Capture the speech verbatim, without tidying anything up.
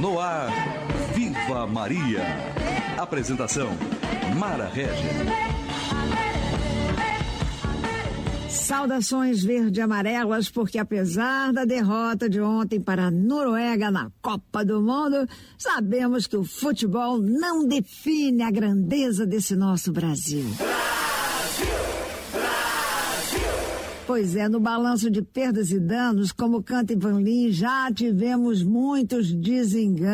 No ar, Viva Maria. Apresentação, Mara Régia. Saudações verde-amarelas, porque apesar da derrota de ontem para a Noruega na Copa do Mundo, sabemos que o futebol não define a grandeza desse nosso Brasil. Brasil! Brasil! Pois é, no balanço de perdas e danos, como canta Ivan Lins, já tivemos muitos desenganos.